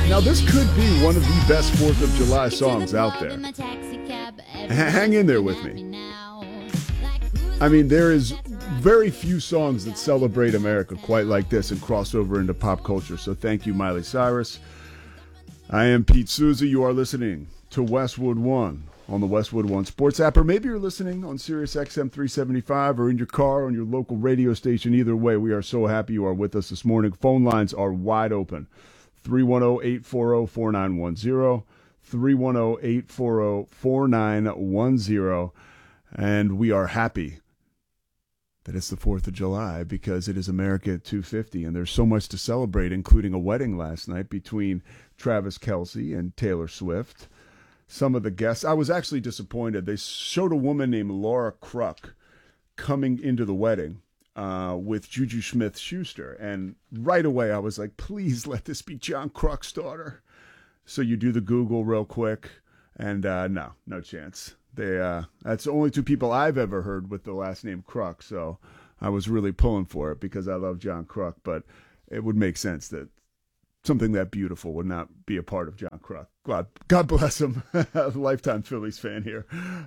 Now, this could be one of the best 4th of July songs out there. Hang in there with me. I mean, there is very few songs that celebrate America quite like this and cross over into pop culture. So thank you, Miley Cyrus. I am Pete Souza. You are listening to Westwood One on the Westwood One Sports app, or maybe you're listening on Sirius XM 375 or in your car on your local radio station. Either way, we are so happy you are with us this morning. Phone lines are wide open. 310-840-4910, 310-840-4910, and we are happy that it's the 4th of July because it is America at 250, and there's so much to celebrate, including a wedding last night between Travis Kelce and Taylor Swift. Some of the guests, I was actually disappointed. They showed a woman named Laura Kruk coming into the wedding with Juju Smith-Schuster. And right away I was like, please let this be John Kruk's daughter. So you do the Google real quick, and no chance. That's the only two people I've ever heard with the last name Kruk. So I was really pulling for it because I love John Kruk, but it would make sense that something that beautiful would not be a part of John Kruk. God bless him. Lifetime Phillies fan here.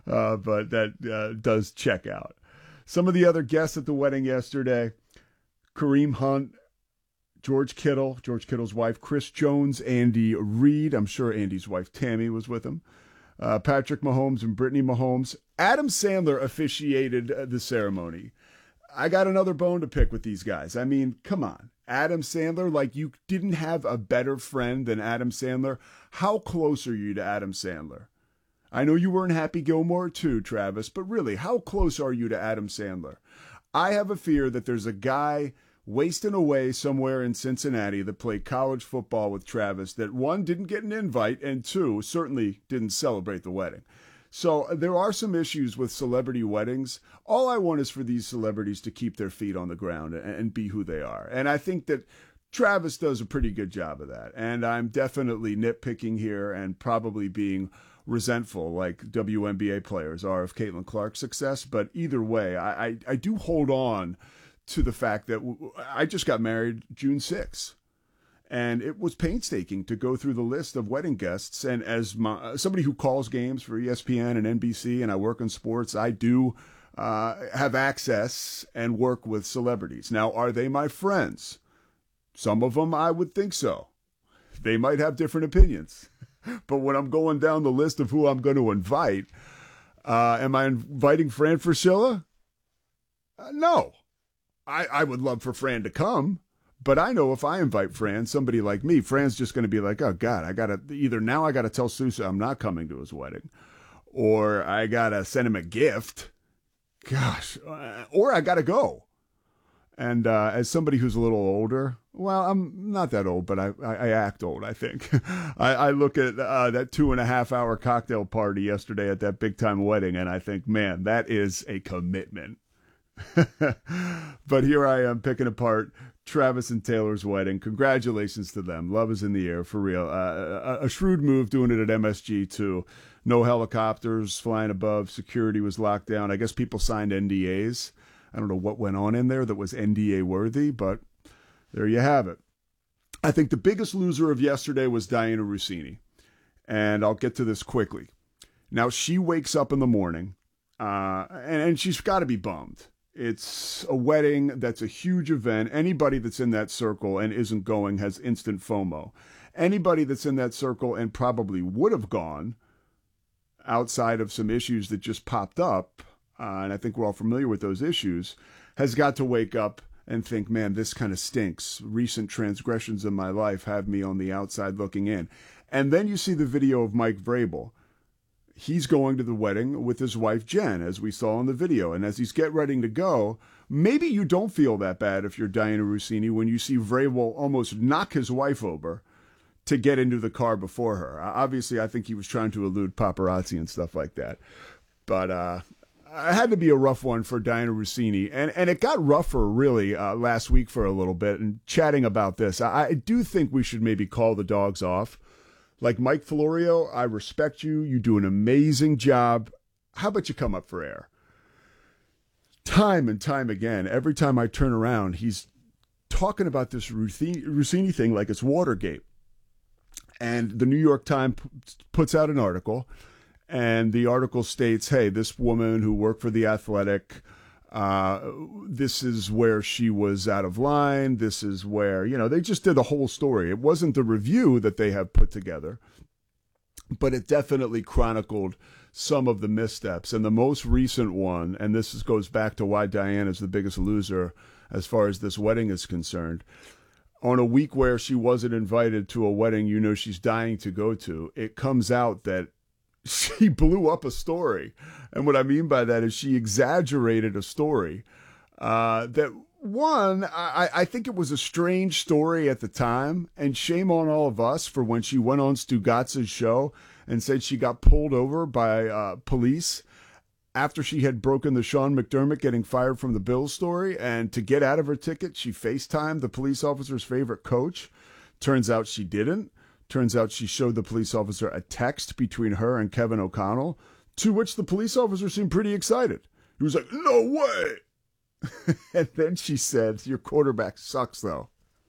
But that does check out. Some of the other guests at the wedding yesterday: Kareem Hunt, George Kittle's wife, Chris Jones, Andy Reid. I'm sure Andy's wife, Tammy, was with him. Patrick Mahomes and Brittany Mahomes. Adam Sandler officiated the ceremony. I got another bone to pick with these guys. I mean, come on. Adam Sandler, like you didn't have a better friend than Adam Sandler. How close are you to Adam Sandler? I know you were in Happy Gilmore too, Travis, but really, how close are you to Adam Sandler? I have a fear that there's a guy wasting away somewhere in Cincinnati that played college football with Travis that, one, didn't get an invite, and two, certainly didn't celebrate the wedding. So there are some issues with celebrity weddings. All I want is for these celebrities to keep their feet on the ground and be who they are. And I think that Travis does a pretty good job of that. And I'm definitely nitpicking here and probably being resentful like WNBA players are of Caitlin Clark's success. But either way, I do hold on to the fact that I just got married June 6th. And it was painstaking to go through the list of wedding guests. And as somebody who calls games for ESPN and NBC, and I work in sports, I do have access and work with celebrities. Now, are they my friends? Some of them, I would think so. They might have different opinions. But when I'm going down the list of who I'm going to invite, am I inviting Fran Fraschilla? No. I would love for Fran to come. But I know if I invite Fran, somebody like me, Fran's just going to be like, oh, God, I got to tell Sousa I'm not coming to his wedding. Or I got to send him a gift. Gosh. Or I got to go. And as somebody who's a little older, well, I'm not that old, but I act old, I think. I look at that 2.5-hour cocktail party yesterday at that big-time wedding, and I think, man, that is a commitment. But here I am picking apart Travis and Taylor's wedding. Congratulations to them. Love is in the air, for real. A shrewd move doing it at MSG, too. No helicopters flying above. Security was locked down. I guess people signed NDAs. I don't know what went on in there that was NDA worthy, but there you have it. I think the biggest loser of yesterday was Diana Russini. And I'll get to this quickly. Now, she wakes up in the morning, and she's got to be bummed. It's a wedding that's a huge event. Anybody that's in that circle and isn't going has instant FOMO. Anybody that's in that circle and probably would have gone outside of some issues that just popped up, and I think we're all familiar with those issues, has got to wake up and think, man, this kind of stinks. Recent transgressions in my life have me on the outside looking in. And then you see the video of Mike Vrabel. He's going to the wedding with his wife, Jen, as we saw in the video. And as he's getting ready to go, maybe you don't feel that bad if you're Diana Russini when you see Vrabel almost knock his wife over to get into the car before her. Obviously, I think he was trying to elude paparazzi and stuff like that. But it had to be a rough one for Diana Russini. And it got rougher, really, last week for a little bit. And chatting about this, I do think we should maybe call the dogs off. Like Mike Florio, I respect you. You do an amazing job. How about you come up for air? Time and time again, every time I turn around, he's talking about this Russini thing like it's Watergate. And the New York Times puts out an article, and the article states, hey, this woman who worked for The Athletic, this is where she was out of line. This is where, they just did the whole story. It wasn't the review that they have put together, but it definitely chronicled some of the missteps. And the most recent one, and goes back to why Diane is the biggest loser as far as this wedding is concerned. On a week where she wasn't invited to a wedding she's dying to go to, it comes out that she blew up a story. And what I mean by that is she exaggerated a story that, one, I think it was a strange story at the time, and shame on all of us for when she went on Stugatz's show and said she got pulled over by police after she had broken the Sean McDermott getting fired from the Bills story. And to get out of her ticket, she FaceTimed the police officer's favorite coach. Turns out she didn't. Turns out she showed the police officer a text between her and Kevin O'Connell, to which the police officer seemed pretty excited. He was like, no way. And then she said, your quarterback sucks, though.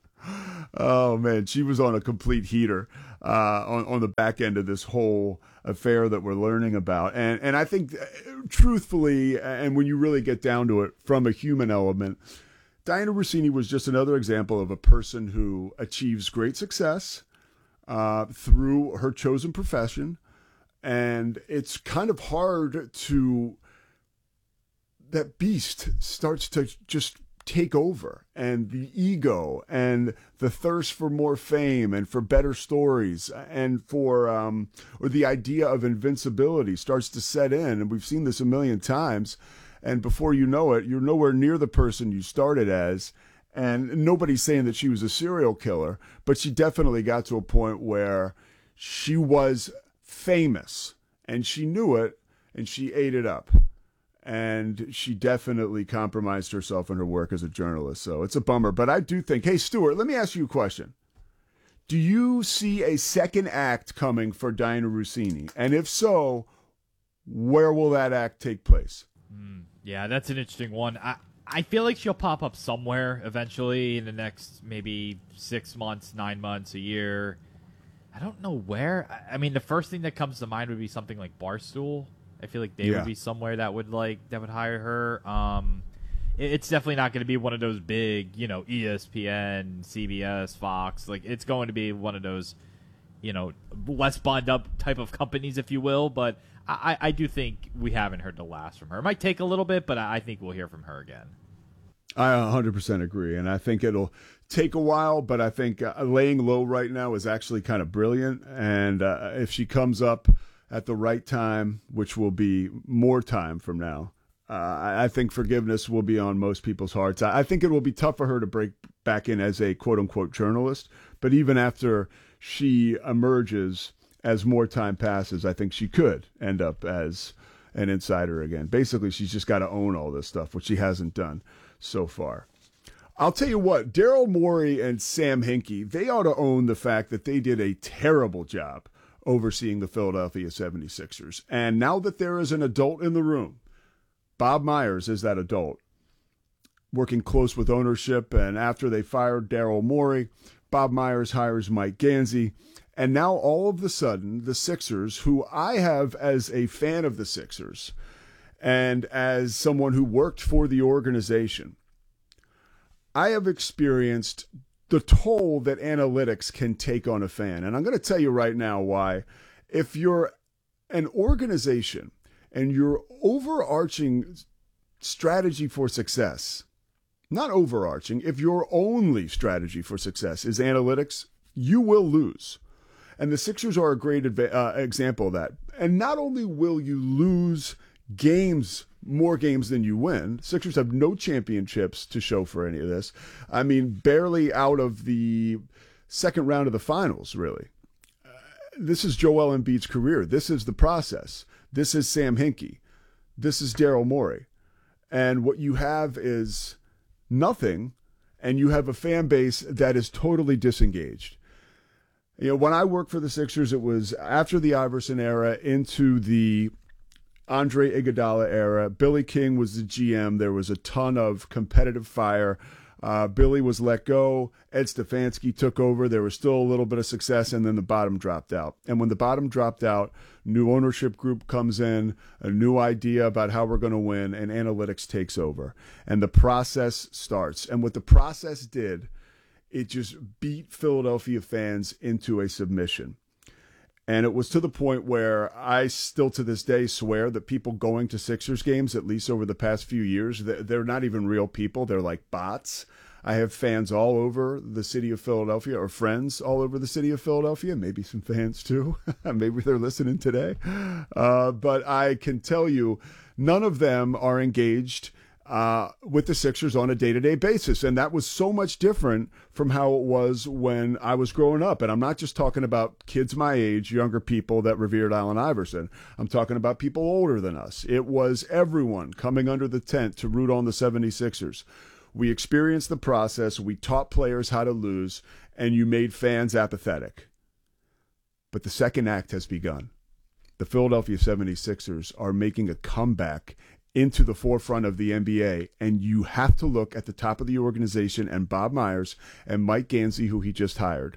Oh, man, she was on a complete heater on the back end of this whole affair that we're learning about. And I think, truthfully, and when you really get down to it from a human element, Diana Russini was just another example of a person who achieves great success through her chosen profession. And it's kind of hard to, that beast starts to just take over, and the ego and the thirst for more fame and for better stories and for or the idea of invincibility starts to set in. And we've seen this a million times, and before you know it, you're nowhere near the person you started as. And nobody's saying that she was a serial killer, but she definitely got to a point where she was famous and she knew it, and she ate it up. And she definitely compromised herself in her work as a journalist. So it's a bummer. But I do think, hey, Stuart, let me ask you a question. Do you see a second act coming for Diana Russini? And if so, where will that act take place? Yeah, that's an interesting one. I feel like she'll pop up somewhere eventually in the next maybe 6 months, 9 months, a year. I don't know where. I mean, the first thing that comes to mind would be something like Barstool. I feel like they would be somewhere that would hire her. It's definitely not going to be one of those big, ESPN, CBS, Fox. Like, it's going to be one of those, less bond up type of companies, if you will. But I do think we haven't heard the last from her. It might take a little bit, but I think we'll hear from her again. I 100% agree, and I think it'll take a while, but I think laying low right now is actually kind of brilliant. And if she comes up at the right time, which will be more time from now, I think forgiveness will be on most people's hearts. I think it will be tough for her to break back in as a quote-unquote journalist, but even after she emerges, as more time passes, I think she could end up as an insider again. Basically, she's just got to own all this stuff, which she hasn't done so far. I'll tell you what, Daryl Morey and Sam Hinkie, they ought to own the fact that they did a terrible job overseeing the Philadelphia 76ers. And now that there is an adult in the room, Bob Myers is that adult, working close with ownership. And after they fired Daryl Morey, Bob Myers hires Mike Gansey. And now all of a sudden, the Sixers, who I have as a fan of the Sixers and as someone who worked for the organization, I have experienced the toll that analytics can take on a fan. And I'm going to tell you right now why. If you're an organization and your overarching strategy for success, not overarching, if your only strategy for success is analytics, you will lose. And the Sixers are a great example of that. And not only will you lose games, more games than you win, Sixers have no championships to show for any of this. I mean, barely out of the second round of the finals, really. This is Joel Embiid's career. This is the process. This is Sam Hinkie. This is Daryl Morey. And what you have is nothing, and you have a fan base that is totally disengaged. When I worked for the Sixers, it was after the Iverson era into the Andre Iguodala era. Billy King was the GM. There was a ton of competitive fire Billy was let go. Ed Stefanski took over. There was still a little bit of success, and then the bottom dropped out. And when the bottom dropped out, new ownership group comes in, a new idea about how we're going to win, and analytics takes over. And the process starts. And what the process did, it just beat Philadelphia fans into a submission. And it was to the point where I still to this day swear that people going to Sixers games, at least over the past few years, they're not even real people. They're like bots. I have fans all over the city of Philadelphia, or friends all over the city of Philadelphia, maybe some fans too. Maybe they're listening today. But I can tell you, none of them are engaged with the Sixers on a day-to-day basis. And that was so much different from how it was when I was growing up. And I'm not just talking about kids my age, younger people that revered Allen Iverson. I'm talking about people older than us. It was everyone coming under the tent to root on the 76ers. We experienced the process. We taught players how to lose, and you made fans apathetic. But the second act has begun. The Philadelphia 76ers are making a comeback into the forefront of the NBA, and you have to look at the top of the organization and Bob Myers and Mike Gansey, who he just hired.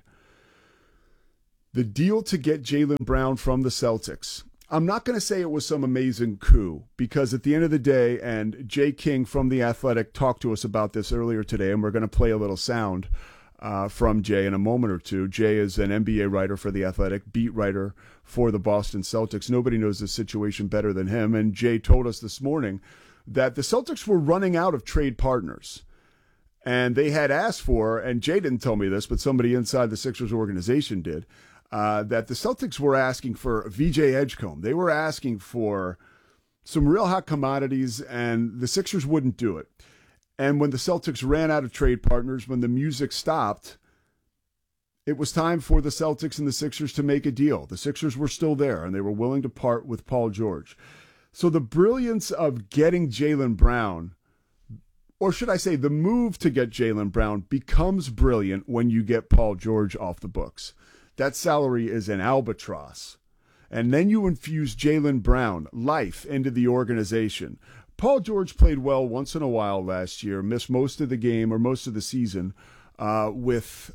The deal to get Jaylen Brown from the Celtics, I'm not going to say it was some amazing coup, because at the end of the day, and Jay King from The Athletic talked to us about this earlier today, and we're going to play a little sound from Jay in a moment or two. Jay is an NBA writer for The Athletic, beat writer for the Boston Celtics. Nobody knows the situation better than him. And Jay told us this morning that the Celtics were running out of trade partners. And they had asked for, and Jay didn't tell me this, but somebody inside the Sixers organization did, that the Celtics were asking for VJ Edgecombe. They were asking for some real hot commodities, and the Sixers wouldn't do it. And when the Celtics ran out of trade partners, when the music stopped, it was time for the Celtics and the Sixers to make a deal. The Sixers were still there, and they were willing to part with Paul George. So the brilliance of getting Jaylen Brown, or should I say the move to get Jaylen Brown, becomes brilliant when you get Paul George off the books. That salary is an albatross. And then you infuse Jaylen Brown, life, into the organization. Paul George played well once in a while last year, missed most of the game or most of the season it was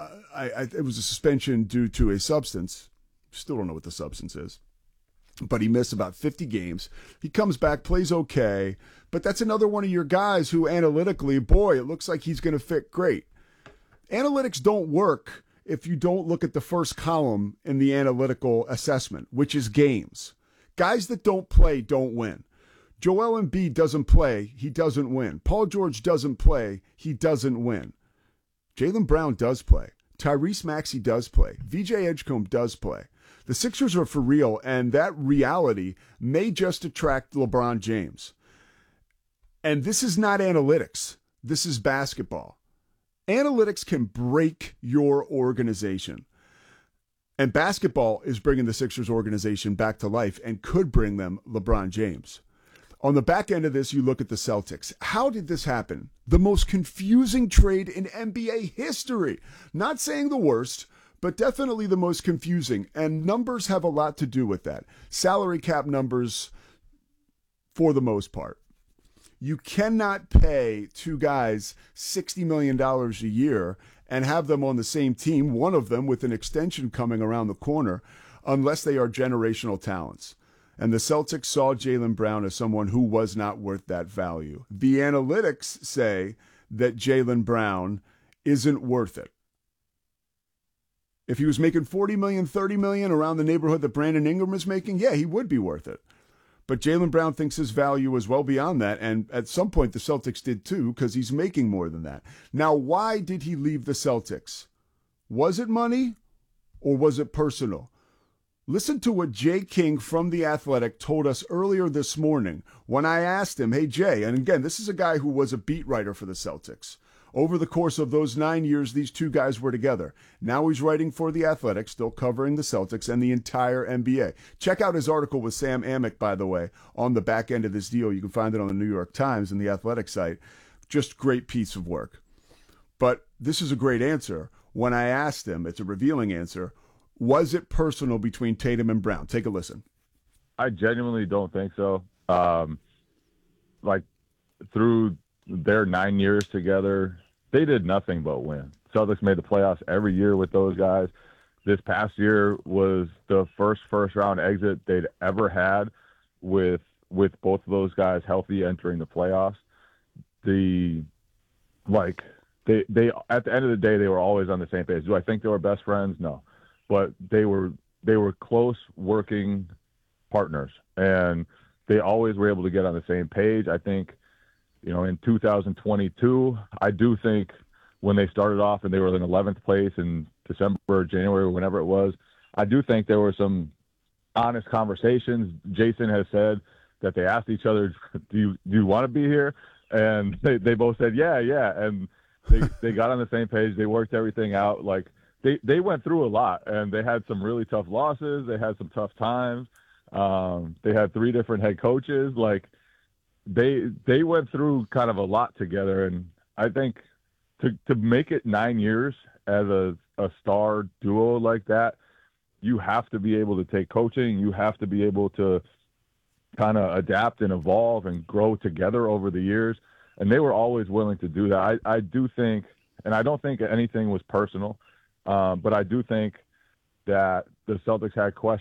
a suspension due to a substance. Still don't know what the substance is. But he missed about 50 games. He comes back, plays okay, but that's another one of your guys who analytically, boy, it looks like he's going to fit great. Analytics don't work if you don't look at the first column in the analytical assessment, which is games. Guys that don't play don't win. Joel Embiid doesn't play, he doesn't win. Paul George doesn't play, he doesn't win. Jaylen Brown does play. Tyrese Maxey does play. VJ Edgecombe does play. The Sixers are for real, and that reality may just attract LeBron James. And this is not analytics. This is basketball. Analytics can break your organization. And basketball is bringing the Sixers organization back to life and could bring them LeBron James. On the back end of this, you look at the Celtics. How did this happen? The most confusing trade in NBA history. Not saying the worst, but definitely the most confusing. And numbers have a lot to do with that. Salary cap numbers, for the most part. You cannot pay two guys $60 million a year and have them on the same team, one of them with an extension coming around the corner, unless they are generational talents. And the Celtics saw Jaylen Brown as someone who was not worth that value. The analytics say that Jaylen Brown isn't worth it. If he was making $40 million, $30 million, around the neighborhood that Brandon Ingram is making, yeah, he would be worth it. But Jaylen Brown thinks his value is well beyond that, and at some point the Celtics did too, because he's making more than that. Now, why did he leave the Celtics? Was it money, or was it personal? Listen to what Jay King from The Athletic told us earlier this morning when I asked him, hey, Jay, and again, this is a guy who was a beat writer for the Celtics. Over the course of those 9 years, these two guys were together. Now he's writing for The Athletic, still covering the Celtics and the entire NBA. Check out his article with Sam Amick, by the way, on the back end of this deal. You can find it on the New York Times and The Athletic site. Just great piece of work. But this is a great answer. When I asked him, it's a revealing answer, was it personal between Tatum and Brown? Take a listen. I genuinely don't think so. Through their 9 years together, they did nothing but win. Celtics made the playoffs every year with those guys. This past year was the first round exit they'd ever had with both of those guys healthy entering the playoffs. They at the end of the day, they were always on the same page. Do I think they were best friends? No, but they were close working partners, and they always were able to get on the same page. I think, in 2022, I do think when they started off and they were in 11th place in December or January or whenever it was, I do think there were some honest conversations. Jason has said that they asked each other, do you want to be here? And they both said, yeah. And they got on the same page. They worked everything out. Like they went through a lot, and they had some really tough losses. They had some tough times. They had 3 different head coaches. Like they went through kind of a lot together. And I think to make it 9 years as a star duo like that, you have to be able to take coaching. You have to be able to kind of adapt and evolve and grow together over the years. And they were always willing to do that. I do think, and I don't think anything was personal, but I do think that the Celtics had